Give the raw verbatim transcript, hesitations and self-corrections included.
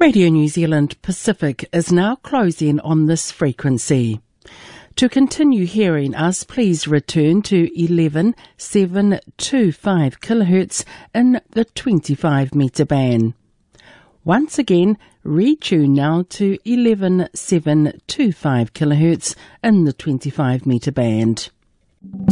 Radio New Zealand Pacific is now closing on this frequency. To continue hearing us, please return to eleven seven twenty-five kilohertz in the twenty-five metre band. Once again, retune now to eleven seven twenty-five kilohertz in the twenty-five metre band.